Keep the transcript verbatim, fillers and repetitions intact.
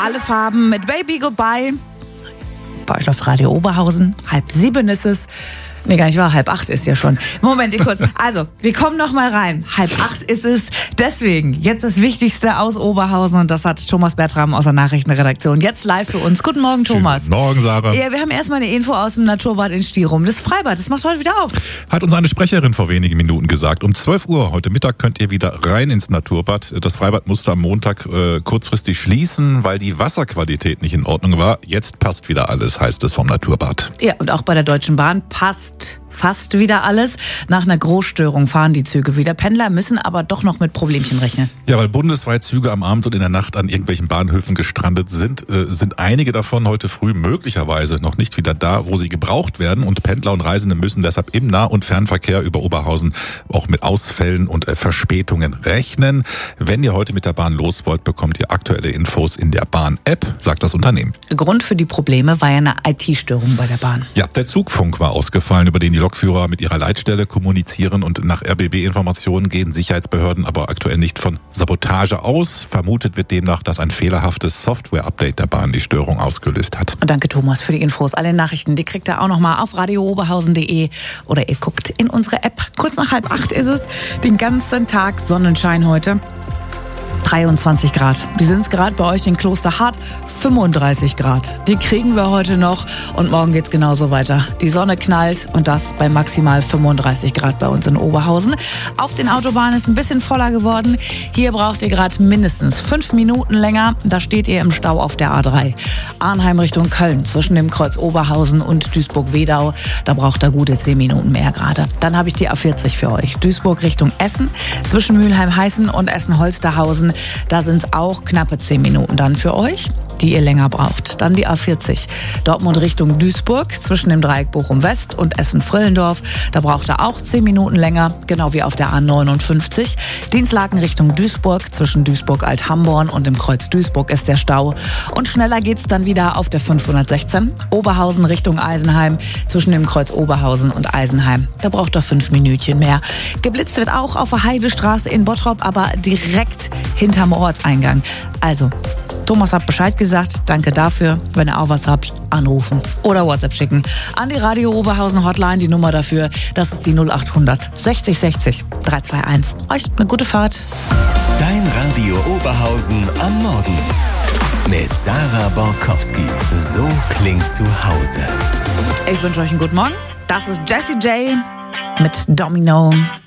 alle Farben mit Baby Goodbye. Bei euch auf Radio Oberhausen. Halb sieben ist es. Nee, gar nicht wahr. Halb acht ist ja schon. Moment, kurz. Also, wir kommen noch mal rein. Halb acht ist es. Deswegen, jetzt das Wichtigste aus Oberhausen. Und das hat Thomas Bertram aus der Nachrichtenredaktion jetzt live für uns. Guten Morgen, Thomas. Guten Morgen, Sarah. Ja, wir haben erstmal eine Info aus dem Naturbad in Stirum. Das Freibad, das macht heute wieder auf. Hat uns eine Sprecherin vor wenigen Minuten gesagt. Um zwölf Uhr heute Mittag könnt ihr wieder rein ins Naturbad. Das Freibad musste am Montag äh, kurzfristig schließen, weil die Wasserqualität nicht in Ordnung war. Jetzt passt wieder alles, heißt es vom Naturbad. Ja, und auch bei der Deutschen Bahn passt fast wieder alles. Nach einer Großstörung fahren die Züge wieder. Pendler müssen aber doch noch mit Problemchen rechnen. Ja, weil bundesweit Züge am Abend und in der Nacht an irgendwelchen Bahnhöfen gestrandet sind, äh, sind einige davon heute früh möglicherweise noch nicht wieder da, wo sie gebraucht werden. Und Pendler und Reisende müssen deshalb im Nah- und Fernverkehr über Oberhausen auch mit Ausfällen und äh, Verspätungen rechnen. Wenn ihr heute mit der Bahn los wollt, bekommt ihr aktuelle Infos in der Bahn-App, sagt das Unternehmen. Grund für die Probleme war ja eine I T-Störung bei der Bahn. Ja, der Zugfunk war ausgefallen, über den die Lokführer mit ihrer Leitstelle kommunizieren, und nach R B B-Informationen gehen Sicherheitsbehörden aber aktuell nicht von Sabotage aus. Vermutet wird demnach, dass ein fehlerhaftes Software-Update der Bahn die Störung ausgelöst hat. Danke, Thomas, für die Infos. Alle Nachrichten, die kriegt ihr auch nochmal auf radio oberhausen punkt de oder ihr guckt in unsere App. Kurz nach halb acht ist es, den ganzen Tag Sonnenschein heute. dreiundzwanzig Grad. Die sind es gerade bei euch in Klosterhardt. fünfunddreißig Grad. Die kriegen wir heute noch und morgen geht's genauso weiter. Die Sonne knallt und das bei maximal fünfunddreißig Grad bei uns in Oberhausen. Auf den Autobahnen ist ein bisschen voller geworden. Hier braucht ihr gerade mindestens fünf Minuten länger. Da steht ihr im Stau auf der A drei. Arnheim Richtung Köln zwischen dem Kreuz Oberhausen und Duisburg-Wedau. Da braucht ihr gute zehn Minuten mehr gerade. Dann habe ich die A vierzig für euch. Duisburg Richtung Essen zwischen Mülheim-Heißen und Essen-Holsterhausen. Da sind es auch knappe zehn Minuten dann für euch, die ihr länger braucht. Dann die A vierzig. Dortmund Richtung Duisburg zwischen dem Dreieck Bochum-West und Essen-Frillendorf. Da braucht ihr auch zehn Minuten länger, genau wie auf der A neunundfünfzig. Dienstlaken Richtung Duisburg zwischen Duisburg-Alt-Hamborn und dem Kreuz Duisburg ist der Stau. Und schneller geht's dann wieder auf der fünfhundertsechzehn. Oberhausen Richtung Eisenheim zwischen dem Kreuz Oberhausen und Eisenheim. Da braucht ihr fünf Minütchen mehr. Geblitzt wird auch auf der Heidestraße in Bottrop, aber direkt hinterm Ortseingang. Also, Thomas hat Bescheid gesagt. Danke dafür. Wenn ihr auch was habt, anrufen oder WhatsApp schicken. An die Radio Oberhausen Hotline, die Nummer dafür, das ist die null achthundert sechzig sechzig dreihundertzweiundzweißig. Euch eine gute Fahrt. Dein Radio Oberhausen am Morgen. Mit Sarah Borkowski. So klingt zu Hause. Ich wünsche euch einen guten Morgen. Das ist Jessie J mit Domino.